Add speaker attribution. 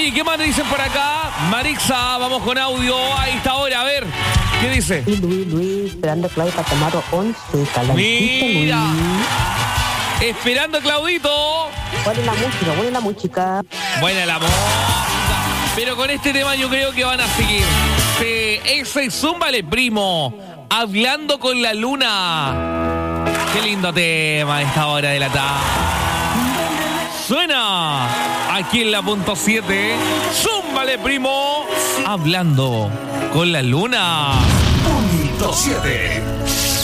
Speaker 1: Oye, ¿qué más te dicen por acá? Marixa, vamos con audio a esta hora, a ver. ¿Qué dice?
Speaker 2: Luis, esperando a Claudio para tomar 11.
Speaker 1: Mira. Esperando a Claudito.
Speaker 2: Buena la música.
Speaker 1: Buena la música. Pero con este tema yo creo que van a seguir. Ese zúmbale, primo. Hablando con la luna. Qué lindo tema a esta hora de la tarde. Suena aquí en la punto 7. Zúmbale, primo. Hablando con la luna.
Speaker 3: Punto 7.